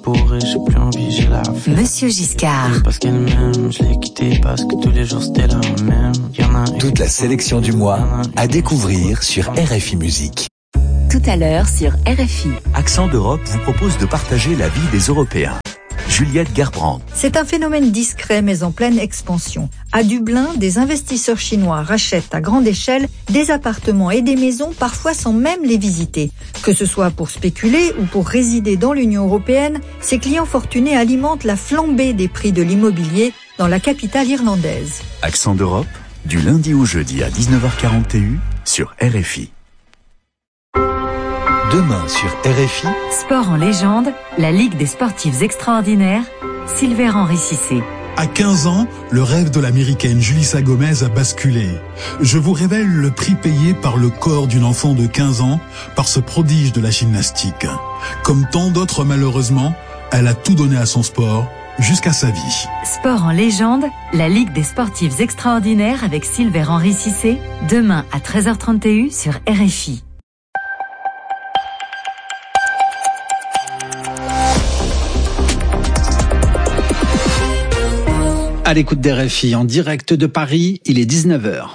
bourré, j'ai plus envie, j'ai la flemme. Monsieur Giscard. Parce qu'elle m'aime, je l'ai quitté parce que tous les jours c'était la même. Toute la sélection du mois à découvrir sur RFI Musique. Tout à l'heure sur RFI. Accent d'Europe vous propose de partager la vie des Européens. Juliette Gerbrandt. C'est un phénomène discret mais en pleine expansion. À Dublin, des investisseurs chinois rachètent à grande échelle des appartements et des maisons, parfois sans même les visiter. Que ce soit pour spéculer ou pour résider dans l'Union européenne, ces clients fortunés alimentent la flambée des prix de l'immobilier dans la capitale irlandaise. Accent d'Europe, du lundi au jeudi à 19h41 sur RFI. Demain sur RFI. Sport en légende, la Ligue des sportifs extraordinaires, Silver-Henri Cissé. À 15 ans, le rêve de l'américaine Julissa Gomez a basculé. Je vous révèle le prix payé par le corps d'une enfant de 15 ans par ce prodige de la gymnastique. Comme tant d'autres malheureusement, elle a tout donné à son sport jusqu'à sa vie. Sport en légende, la Ligue des sportifs extraordinaires avec Silver-Henri Cissé, demain à 13h31 sur RFI. À l'écoute d'RFI, en direct de Paris, il est 19h.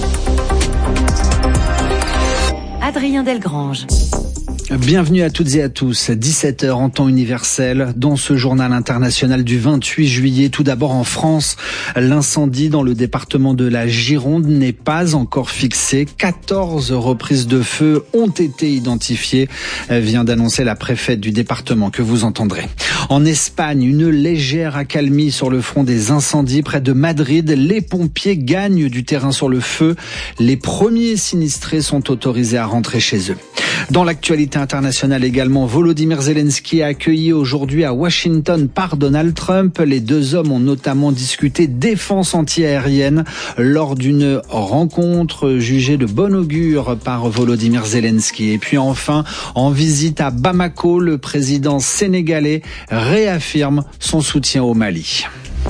Adrien Delgrange. Bienvenue à toutes et à tous, 17h en temps universel, dans ce journal international du 28 juillet. Tout d'abord en France, l'incendie dans le département de la Gironde n'est pas encore fixé. 14 reprises de feu ont été identifiées, vient d'annoncer la préfète du département que vous entendrez. En Espagne, une légère accalmie sur le front des incendies près de Madrid. Les pompiers gagnent du terrain sur le feu. Les premiers sinistrés sont autorisés à rentrer chez eux. Dans l'actualité internationale également, Volodymyr Zelensky est accueilli aujourd'hui à Washington par Donald Trump. Les deux hommes ont notamment discuté défense antiaérienne lors d'une rencontre jugée de bon augure par Volodymyr Zelensky. Et puis enfin, en visite à Bamako, le président sénégalais réaffirme son soutien au Mali.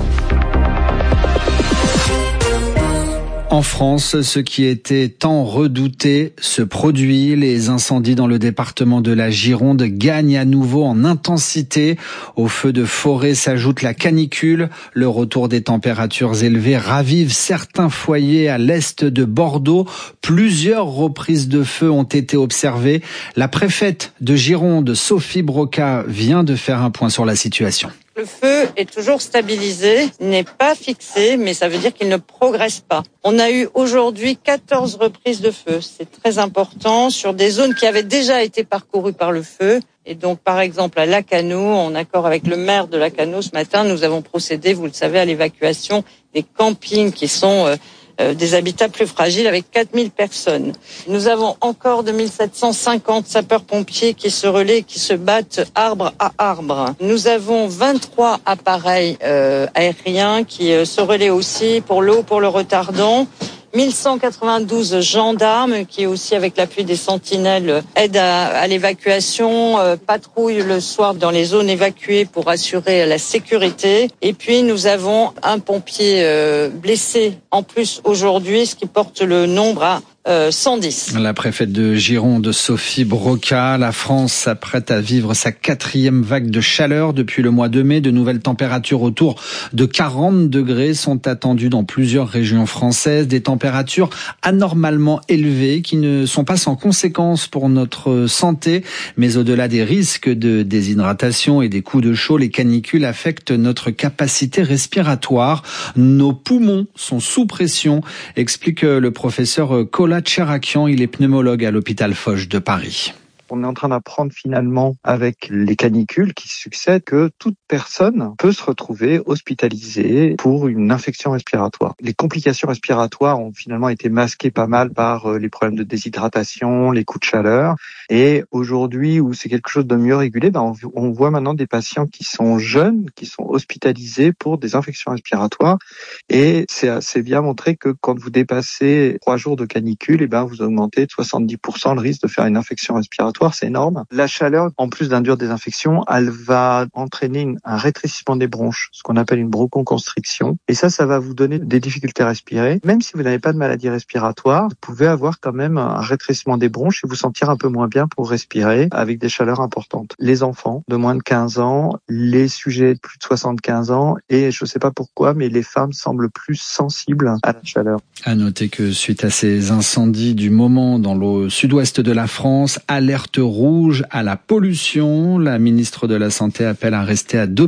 En France, ce qui était tant redouté se produit. Les incendies dans le département de la Gironde gagnent à nouveau en intensité. Au feu de forêt s'ajoute la canicule. Le retour des températures élevées ravive certains foyers à l'est de Bordeaux. Plusieurs reprises de feu ont été observées. La préfète de Gironde, Sophie Broca, vient de faire un point sur la situation. Le feu est toujours stabilisé, n'est pas fixé, mais ça veut dire qu'il ne progresse pas. On a eu aujourd'hui 14 reprises de feu. C'est très important sur des zones qui avaient déjà été parcourues par le feu. Et donc, par exemple, à Lacanau, en accord avec le maire de Lacanau ce matin, nous avons procédé, vous le savez, à l'évacuation des campings qui sont des habitats plus fragiles avec 4000 personnes. Nous avons encore 2750 sapeurs-pompiers qui se relaient, qui se battent arbre à arbre. Nous avons 23 appareils aériens qui se relaient aussi pour l'eau, pour le retardant. 1192 gendarmes qui aussi avec l'appui des sentinelles aident à l'évacuation, patrouillent le soir dans les zones évacuées pour assurer la sécurité. Et puis nous avons un pompier blessé en plus aujourd'hui, ce qui porte le nombre à 110. La préfète de Gironde, Sophie Broca. La France s'apprête à vivre sa 4e vague de chaleur depuis le mois de mai. De nouvelles températures autour de 40 degrés sont attendues dans plusieurs régions françaises. Des températures anormalement élevées qui ne sont pas sans conséquences pour notre santé. Mais au-delà des risques de déshydratation et des coups de chaud, les canicules affectent notre capacité respiratoire. Nos poumons sont sous pression, explique le professeur Kola Tcherakian, il est pneumologue à l'hôpital Foch de Paris. On est en train d'apprendre finalement avec les canicules qui succèdent que toute personne peut se retrouver hospitalisée pour une infection respiratoire. Les complications respiratoires ont finalement été masquées pas mal par les problèmes de déshydratation, les coups de chaleur. Et aujourd'hui, où c'est quelque chose de mieux régulé, on voit maintenant des patients qui sont jeunes, qui sont hospitalisés pour des infections respiratoires. Et c'est assez bien montré que quand vous dépassez 3 jours de canicule, vous augmentez de 70% le risque de faire une infection respiratoire respiratoire, c'est énorme. La chaleur, en plus d'induire des infections, elle va entraîner un rétrécissement des bronches, ce qu'on appelle une bronchoconstriction. Et ça va vous donner des difficultés à respirer. Même si vous n'avez pas de maladie respiratoire, vous pouvez avoir quand même un rétrécissement des bronches et vous sentir un peu moins bien pour respirer avec des chaleurs importantes. Les enfants de moins de 15 ans, les sujets de plus de 75 ans et je ne sais pas pourquoi, mais les femmes semblent plus sensibles à la chaleur. À noter que suite à ces incendies du moment dans le sud-ouest de la France, alerte rouge à la pollution. La ministre de la Santé appelle à rester à domicile